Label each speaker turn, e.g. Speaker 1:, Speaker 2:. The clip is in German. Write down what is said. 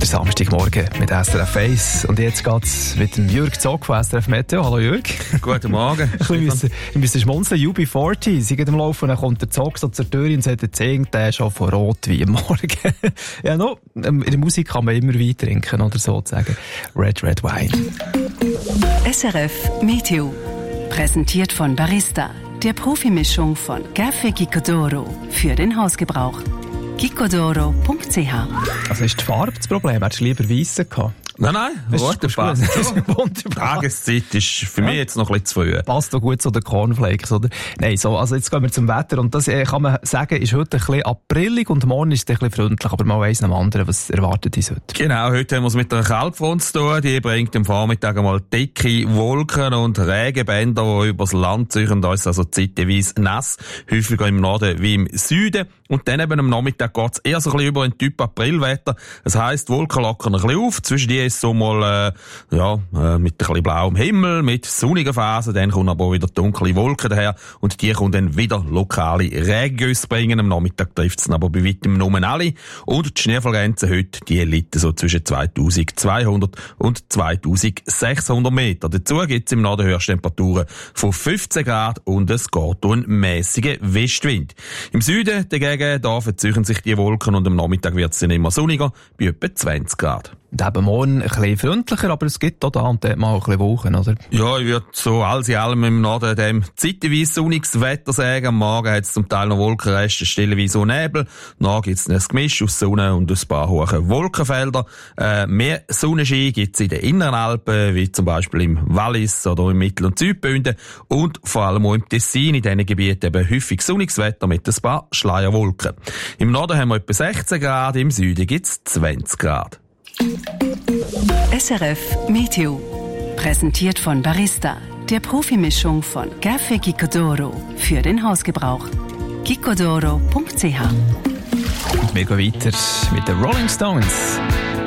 Speaker 1: Samstagmorgen mit SRF 1. Und jetzt geht es mit dem Jürg Zog von SRF Meteo. Hallo Jürg.
Speaker 2: Guten Morgen.
Speaker 1: Wir müssen schmunzeln. UB40, sie geht am Laufen und dann kommt der Zog so zur Tür und sagt, der ist schon von rot wie am Morgen. Ja, no, in der Musik kann man immer Wein trinken, oder sozusagen. Red Wine.
Speaker 3: SRF Meteo. Präsentiert von Barista, der Profimischung von Café Gicodoro für den Hausgebrauch. gicodoro.ch.
Speaker 1: Also ist die Farbe das Problem? Hättest du lieber Weissen gehabt?
Speaker 2: Nein, rot passt.
Speaker 1: Wunderbar.
Speaker 2: Tageszeit ist für mich jetzt noch ein bisschen zu früh.
Speaker 1: Passt doch gut zu den Cornflakes, oder? Nein, so, also jetzt gehen wir zum Wetter. Und das kann man sagen, ist heute ein bisschen aprillig und morgen ist es ein bisschen freundlich. Aber mal eins nach dem anderen, was erwartet uns heute?
Speaker 2: Genau, heute haben wir es mit einer Kaltfront zu tun. Die bringt am Vormittag einmal dicke Wolken und Regenbänder, die übers Land ziehen. Da ist also zeitweise nass. Häufiger im Norden wie im Süden. Und dann eben am Nachmittag geht es eher so ein bisschen über in Typ Aprilwetter. Das heisst, die Wolken lockern ein bisschen auf. Zwischen die ist so mal, mit ein bisschen blauem Himmel, mit sonnigen Phasen. Dann kommen aber wieder dunkle Wolken daher. Und die können dann wieder lokale Regengüsse bringen. Am Nachmittag trifft es dann aber bei weitem nur alle. Und die Schneefallgrenze heute, die liegt so zwischen 2200 und 2600 Meter. Dazu gibt es im Norden Höchsttemperaturen von 15 Grad und es geht durch einen mässigen Westwind. Im Süden dagegen, da verziehen sich die Wolken und am Nachmittag wird es dann immer sonniger, bei etwa 20 Grad.
Speaker 1: Und eben morgen ein bisschen freundlicher, aber es gibt auch da und dort mal ein bisschen Wolken, oder?
Speaker 2: Ja, ich würde so alles in allem im Norden dem zeitweise sonniges Wetter sagen. Am Morgen hat es zum Teil noch Wolkenreste, stellenweise auch Nebel. Dann gibt es ein Gemisch aus Sonne und ein paar hohe Wolkenfelder. Mehr Sonnenschein gibt es in den inneren Alpen, wie zum Beispiel im Wallis oder im Mittel- und Südbünden. Und vor allem auch im Tessin, in diesen Gebieten eben häufig sonniges Wetter mit ein paar Schleierwolken. Im Norden haben wir etwa 16 Grad, im Süden gibt es 20 Grad.
Speaker 3: SRF Meteo. Präsentiert von Barista, der Profimischung von Café Gicodoro für den Hausgebrauch. gicodoro.ch.
Speaker 1: Wir gehen weiter mit den Rolling Stones.